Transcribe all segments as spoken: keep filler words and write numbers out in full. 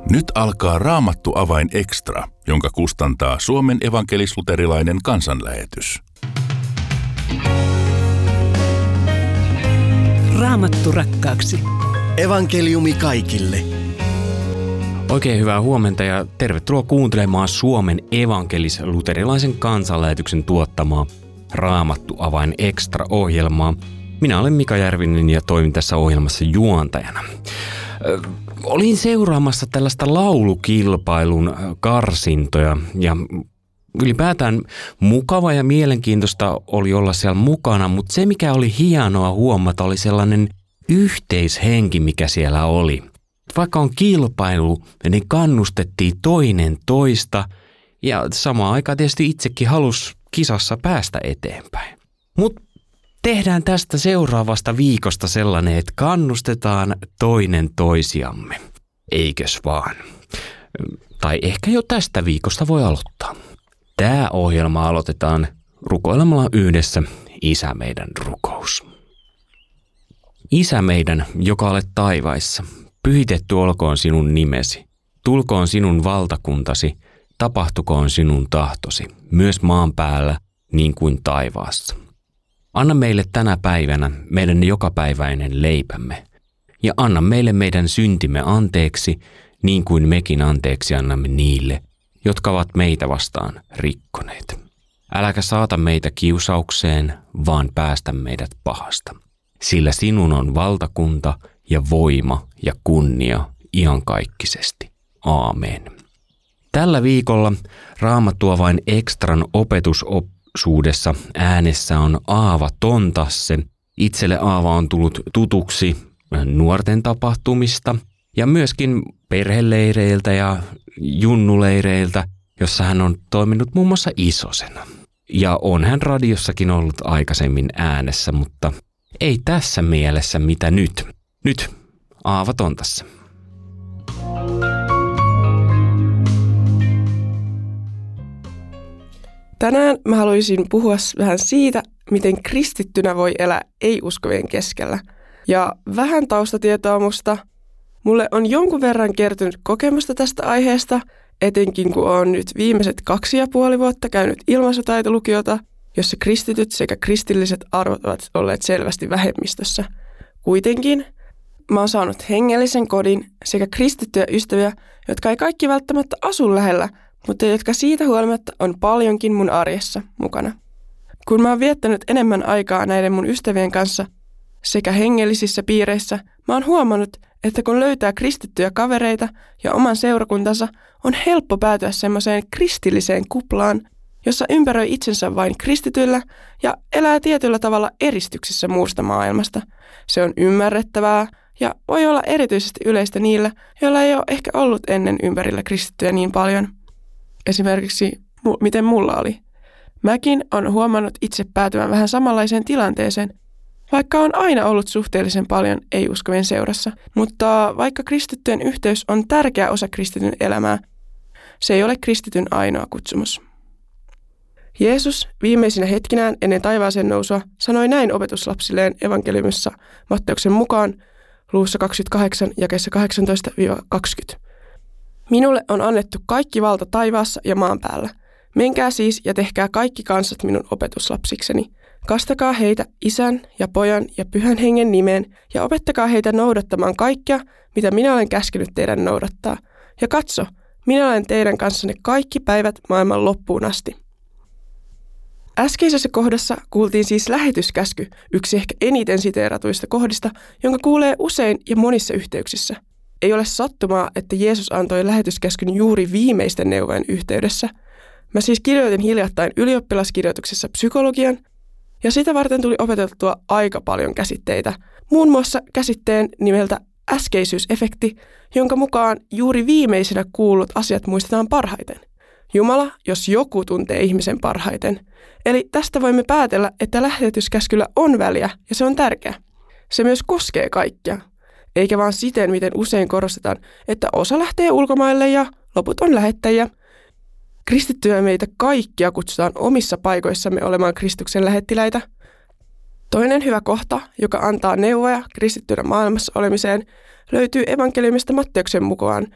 Nyt alkaa Raamattu avain extra, jonka kustantaa Suomen evankelis-luterilainen kansanlähetys. Raamattu rakkaaksi. Evankeliumi kaikille. Oikein hyvää huomenta ja tervetuloa kuuntelemaan Suomen evankelis-luterilaisen kansanlähetyksen tuottamaa Raamattu avain extra-ohjelmaa. Minä olen Mika Järvinen ja toimin tässä ohjelmassa juontajana. Ö, olin seuraamassa tällaista laulukilpailun karsintoja ja ylipäätään mukava ja mielenkiintoista oli olla siellä mukana, mutta se mikä oli hienoa huomata oli sellainen yhteishenki, mikä siellä oli. Vaikka on kilpailu, niin kannustettiin toinen toista ja samaan aikaan tietysti itsekin halusi kisassa päästä eteenpäin. Mutta tehdään tästä seuraavasta viikosta sellainen, että kannustetaan toinen toisiamme. Eikös vaan? Tai ehkä jo tästä viikosta voi aloittaa. Tämä ohjelma aloitetaan rukoilemalla yhdessä Isä meidän rukous. Isä meidän, joka olet taivaissa, pyhitetty olkoon sinun nimesi. Tulkoon sinun valtakuntasi, tapahtukoon sinun tahtosi, myös maan päällä niin kuin taivaassa. Anna meille tänä päivänä meidän jokapäiväinen leipämme, ja anna meille meidän syntimme anteeksi, niin kuin mekin anteeksi annamme niille, jotka ovat meitä vastaan rikkoneet. Äläkä saata meitä kiusaukseen, vaan päästä meidät pahasta. Sillä sinun on valtakunta ja voima ja kunnia iankaikkisesti. Aamen. Tällä viikolla Raamattu avain extran opetusosuudessa äänessä on Aava Tontasse. Itselle Aava on tullut tutuksi nuorten tapahtumista ja myöskin perheleireiltä ja junnuleireiltä, jossa hän on toiminut muun muassa isosena. Ja on hän radiossakin ollut aikaisemmin äänessä, mutta ei tässä mielessä mitä nyt. Nyt Aava Tontasse. Tänään mä haluaisin puhua vähän siitä, miten kristittynä voi elää ei-uskovien keskellä. Ja vähän taustatietoa musta. Mulle on jonkun verran kertynyt kokemusta tästä aiheesta, etenkin kun olen nyt viimeiset kaksi ja puoli vuotta käynyt ilmaisutaitolukiota, jossa kristityt sekä kristilliset arvot ovat olleet selvästi vähemmistössä. Kuitenkin mä oon saanut hengellisen kodin sekä kristittyjä ystäviä, jotka ei kaikki välttämättä asu lähellä, mutta jotka siitä huolimatta on paljonkin mun arjessa mukana. Kun mä oon viettänyt enemmän aikaa näiden mun ystävien kanssa sekä hengellisissä piireissä, mä oon huomannut, että kun löytää kristittyjä kavereita ja oman seurakuntansa, on helppo päätyä semmoiseen kristilliseen kuplaan, jossa ympäröi itsensä vain kristityillä ja elää tietyllä tavalla eristyksissä muusta maailmasta. Se on ymmärrettävää ja voi olla erityisesti yleistä niillä, joilla ei ole ehkä ollut ennen ympärillä kristittyjä niin paljon. Esimerkiksi mu- miten mulla oli. Mäkin on huomannut itse päätyvän vähän samanlaiseen tilanteeseen, vaikka on aina ollut suhteellisen paljon ei-uskovien seurassa. Mutta vaikka kristittyjen yhteys on tärkeä osa kristityn elämää, se ei ole kristityn ainoa kutsumus. Jeesus viimeisinä hetkinään ennen taivaaseen nousua sanoi näin opetuslapsilleen evankeliumissa Matteuksen mukaan luvussa kaksikymmentäkahdeksan jakeessa kahdeksantoista kaksikymmentä. Minulle on annettu kaikki valta taivaassa ja maan päällä. Menkää siis ja tehkää kaikki kansat minun opetuslapsikseni. Kastakaa heitä Isän ja Pojan ja Pyhän Hengen nimeen ja opettakaa heitä noudattamaan kaikkea, mitä minä olen käskenyt teidän noudattaa. Ja katso, minä olen teidän kanssanne kaikki päivät maailman loppuun asti. Äskeisessä kohdassa kuultiin siis lähetyskäsky, yksi ehkä eniten siteeratuista kohdista, jonka kuulee usein ja monissa yhteyksissä. Ei ole sattumaa, että Jeesus antoi lähetyskäskyn juuri viimeisten neuvojen yhteydessä. Mä siis kirjoitin hiljattain ylioppilaskirjoituksessa psykologian, ja sitä varten tuli opeteltua aika paljon käsitteitä. Muun muassa käsitteen nimeltä äskeisyysefekti, jonka mukaan juuri viimeisenä kuullut asiat muistetaan parhaiten. Jumala, jos joku tuntee ihmisen parhaiten. Eli tästä voimme päätellä, että lähetyskäskyllä on väliä ja se on tärkeä. Se myös koskee kaikkia. Eikä vaan siten, miten usein korostetaan, että osa lähtee ulkomaille ja loput on lähettäjiä. Kristittyjä meitä kaikkia kutsutaan omissa paikoissamme olemaan Kristuksen lähettiläitä. Toinen hyvä kohta, joka antaa neuvoja kristittynä maailmassa olemiseen, löytyy evankeliumista Matteuksen mukaan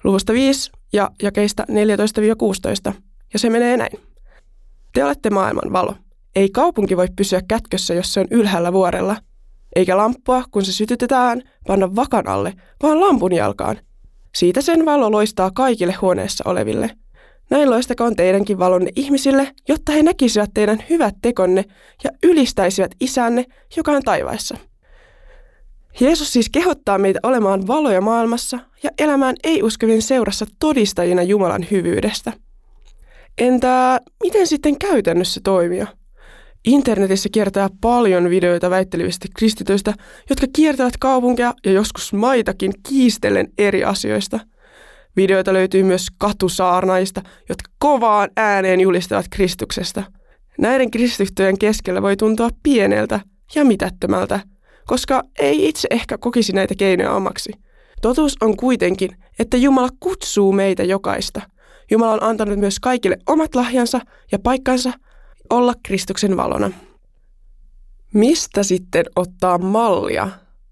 luvusta viisi ja jakeista neljätoista kuusitoista, ja se menee näin. Te olette maailman valo. Ei kaupunki voi pysyä kätkössä, jos se on ylhäällä vuorella, eikä lamppua, kun se sytytetään, panna vakan alle, vaan lampun jalkaan. Siitä sen valo loistaa kaikille huoneessa oleville. Näin loistakoon teidänkin valonne ihmisille, jotta he näkisivät teidän hyvät tekonne ja ylistäisivät isänne, joka on taivaissa. Jeesus siis kehottaa meitä olemaan valoja maailmassa ja elämään ei-uskovien seurassa todistajina Jumalan hyvyydestä. Entä miten sitten käytännössä toimia? Internetissä kiertää paljon videoita väittelevistä kristityistä, jotka kiertävät kaupunkeja ja joskus maitakin kiistellen eri asioista. Videoita löytyy myös katusaarnaista, jotka kovaan ääneen julistavat Kristuksesta. Näiden kristittyjen keskellä voi tuntua pieneltä ja mitättömältä, koska ei itse ehkä kokisi näitä keinoja omaksi. Totuus on kuitenkin, että Jumala kutsuu meitä jokaista. Jumala on antanut myös kaikille omat lahjansa ja paikkansa olla Kristuksen valona. Mistä sitten ottaa mallia?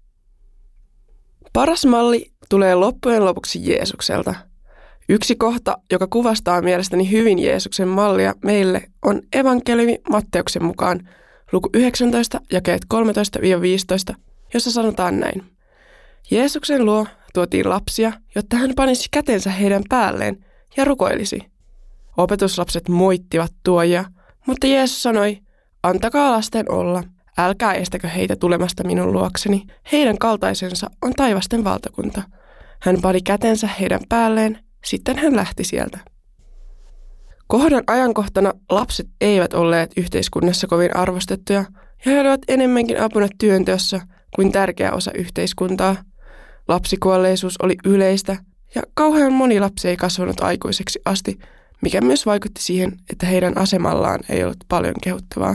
Paras malli tulee loppujen lopuksi Jeesukselta. Yksi kohta, joka kuvastaa mielestäni hyvin Jeesuksen mallia meille, on evankeliumi Matteuksen mukaan luku yhdeksäntoista, jakeet kolmetoista viisitoista, jossa sanotaan näin. Jeesuksen luo tuotiin lapsia, jotta hän panisi kätensä heidän päälleen ja rukoilisi. Opetuslapset moittivat tuojia, mutta Jeesus sanoi, antakaa lasten olla, älkää estäkö heitä tulemasta minun luokseni, heidän kaltaisensa on taivasten valtakunta. Hän pani kätensä heidän päälleen, sitten hän lähti sieltä. Kohdan ajankohtana lapset eivät olleet yhteiskunnassa kovin arvostettuja ja he olivat enemmänkin apuna työnteossa kuin tärkeä osa yhteiskuntaa. Lapsikuolleisuus oli yleistä ja kauhean moni lapsi ei kasvanut aikuiseksi asti, mikä myös vaikutti siihen, että heidän asemallaan ei ollut paljon kehuttavaa.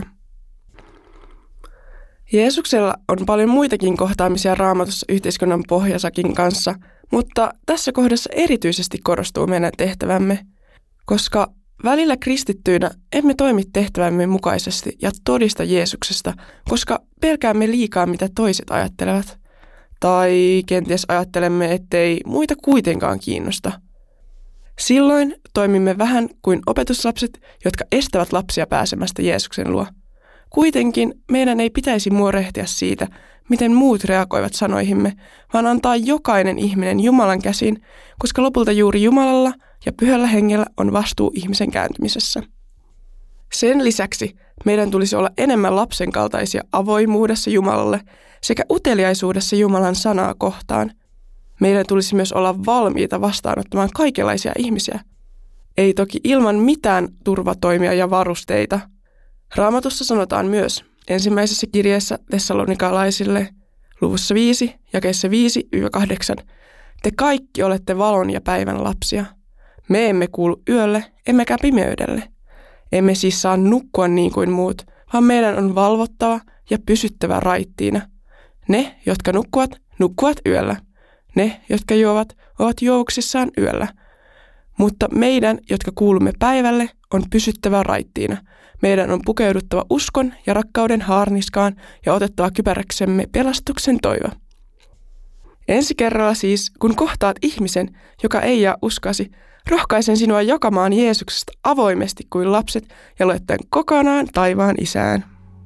Jeesuksella on paljon muitakin kohtaamisia Raamatussa yhteiskunnan pohjasakin kanssa, mutta tässä kohdassa erityisesti korostuu meidän tehtävämme, koska välillä kristittyinä emme toimi tehtävämme mukaisesti ja todista Jeesuksesta, koska pelkäämme liikaa mitä toiset ajattelevat. Tai kenties ajattelemme, ettei muita kuitenkaan kiinnosta. Silloin toimimme vähän kuin opetuslapset, jotka estävät lapsia pääsemästä Jeesuksen luo. Kuitenkin meidän ei pitäisi muorehtia siitä, miten muut reagoivat sanoihimme, vaan antaa jokainen ihminen Jumalan käsiin, koska lopulta juuri Jumalalla ja Pyhällä Hengellä on vastuu ihmisen kääntymisessä. Sen lisäksi meidän tulisi olla enemmän lapsen kaltaisia avoimuudessa Jumalalle sekä uteliaisuudessa Jumalan sanaa kohtaan. Meidän tulisi myös olla valmiita vastaanottamaan kaikenlaisia ihmisiä. Ei toki ilman mitään turvatoimia ja varusteita. Raamatussa sanotaan myös ensimmäisessä kirjeessä Thessalonikalaisille luvussa viisi, jakeessa viisi kahdeksan. Te kaikki olette valon ja päivän lapsia. Me emme kuulu yölle, emmekä pimeydelle. Emme siis saa nukkua niin kuin muut, vaan meidän on valvottava ja pysyttävä raittiina. Ne, jotka nukkuvat, nukkuvat yöllä. Ne, jotka juovat, ovat juovuksissaan yöllä. Mutta meidän, jotka kuulumme päivälle, on pysyttävä raittiina. Meidän on pukeuduttava uskon ja rakkauden haarniskaan ja otettava kypäräksemme pelastuksen toivo. Ensi kerralla siis, kun kohtaat ihmisen, joka ei jaa uskoasi, rohkaisen sinua jakamaan Jeesuksesta avoimesti kuin lapset ja luettaen kokonaan taivaan Isään.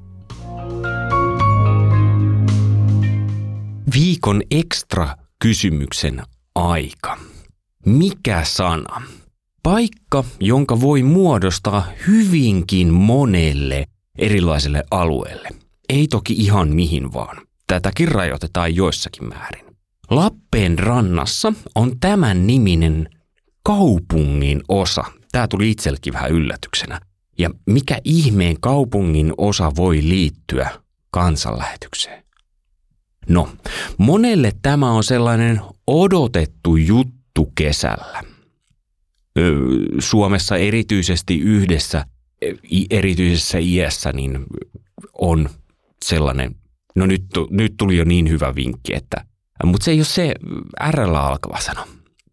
Viikon ekstra kysymyksen aika. Mikä sana? Paikka, jonka voi muodostaa hyvinkin monelle erilaiselle alueelle. Ei toki ihan mihin vaan. Tätäkin rajoitetaan joissakin määrin. Lappeen rannassa on tämän niminen kaupungin osa. Tämä tuli itsellekin vähän yllätyksenä. Ja mikä ihmeen kaupungin osa voi liittyä kansanlähetykseen? No, monelle tämä on sellainen odotettu juttu kesällä. Suomessa erityisesti yhdessä erityisessä iässä niin on sellainen, no nyt, nyt tuli jo niin hyvä vinkki, että, mutta se ei ole se R:llä alkava sana.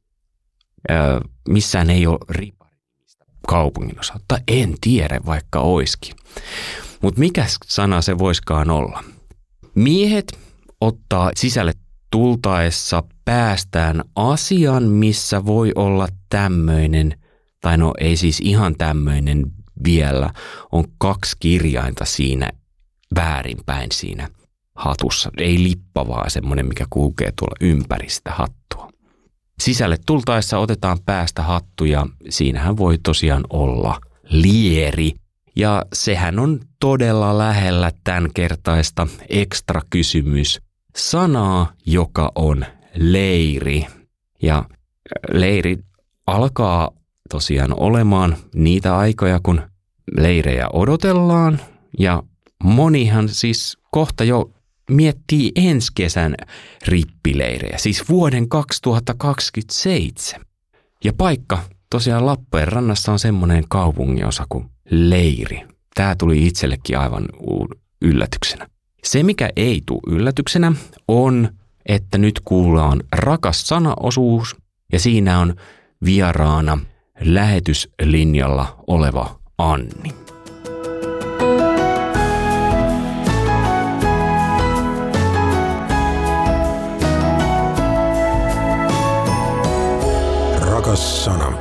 Missään ei ole riparista kaupungin osalta, en tiedä vaikka oiskin. Mutta mikä sana se voiskaan olla? Miehet ottaa sisälle tultaessa päästään asian, missä voi olla tämmöinen, tai no ei siis ihan tämmöinen vielä, on kaksi kirjainta siinä väärinpäin siinä hatussa. Ei lippa, vaan semmoinen, mikä kulkee tuolla ympäri sitä hattua. Sisälle tultaessa otetaan päästä hattu ja siinähän voi tosiaan olla lieri. Ja sehän on todella lähellä tämän kertaista ekstra kysymys sanaa, joka on leiri. Ja leiri alkaa tosiaan olemaan niitä aikoja, kun leirejä odotellaan. Ja monihan siis kohta jo miettii ensi kesän rippileirejä, siis vuoden kaksituhattakaksikymmentäseitsemän. Ja paikka tosiaan Lappeenrannassa on semmoinen kaupunginosa kuin Leiri. Tämä tuli itsellekin aivan yllätyksenä. Se, mikä ei tule yllätyksenä, on, että nyt kuullaan rakas sana-osuus ja siinä on vieraana lähetyslinjalla oleva Anni. Rakas sana.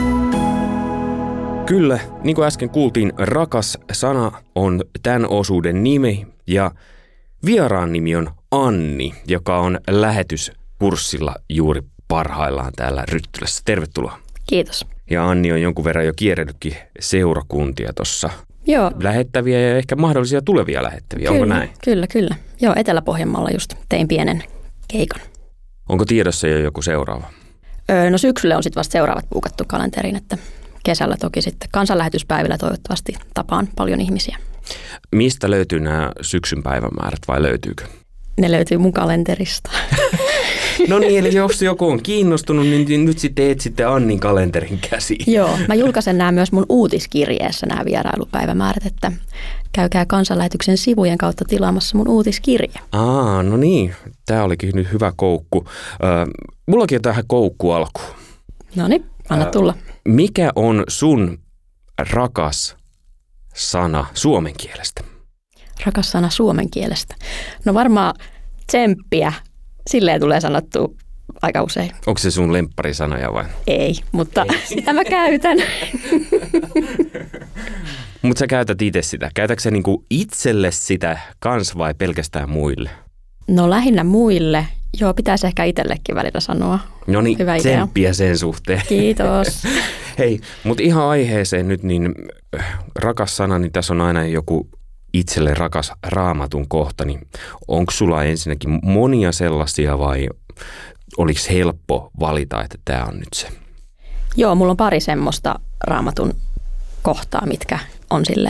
Kyllä, niin kuin äsken kuultiin, rakas sana on tämän osuuden nimi ja vieraan nimi on Anni, joka on lähetyskurssilla juuri parhaillaan täällä Ryttylässä. Tervetuloa. Kiitos. Ja Anni on jonkun verran jo kierrellytkin seurakuntia tuossa. Joo. Lähettäviä ja ehkä mahdollisia tulevia lähettäviä, kyllä, onko näin? Kyllä, kyllä. Joo, Etelä-Pohjanmaalla just tein pienen keikan. Onko tiedossa jo joku seuraava? Öö, no syksyllä on sitten vasta seuraavat puukattu kalenteriin, että kesällä toki sitten kansanlähetyspäivillä toivottavasti tapaan paljon ihmisiä. Mistä löytyy nämä syksyn päivämäärät vai löytyykö? Ne löytyy mun kalenterista. No niin, eli jos joku on kiinnostunut, niin nyt sitten etsitte Annin kalenterin käsiin. Joo, mä julkaisen nämä myös mun uutiskirjeessä nämä vierailupäivämäärät, että käykää kansanlähetyksen sivujen kautta tilaamassa mun uutiskirje. Aa, no niin. Tämä olikin nyt hyvä koukku. Äh, mullakin on tähän koukku alku. No niin, anna tulla. Äh, mikä on sun rakas sana suomen kielestä? Rakas sana suomen kielestä. No varmaan tsemppiä. Silleen tulee sanottua aika usein. Onko se sun lempparisanoja vai? Ei, mutta Ei. sitä mä käytän. Mutta sä käytät itse sitä. Käytätkö sä niinku itselle sitä kans vai pelkästään muille? No lähinnä muille. Joo, pitäisi ehkä itsellekin välillä sanoa. No niin, tsemppiä sen suhteen. Kiitos. Hei, mutta ihan aiheeseen nyt, niin rakas sana, niin tässä on aina joku itselle rakas Raamatun kohta, niin onko sulla ensinnäkin monia sellaisia vai oliko helppo valita, että tämä on nyt se? Joo, mulla on pari semmoista Raamatun kohtaa, mitkä on sille